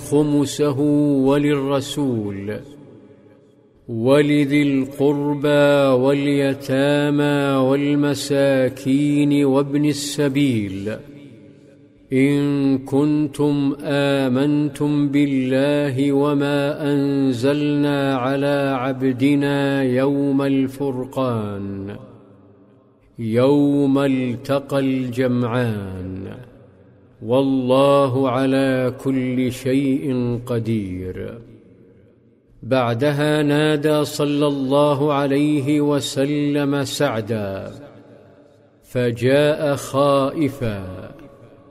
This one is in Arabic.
خمسه وللرسول ولذي القربى واليتامى والمساكين وابن السبيل إن كنتم آمنتم بالله وما أنزلنا على عبدنا يوم الفرقان يوم التقى الجمعان والله على كل شيء قدير. بعدها نادى صلى الله عليه وسلم سعدا فجاء خائفا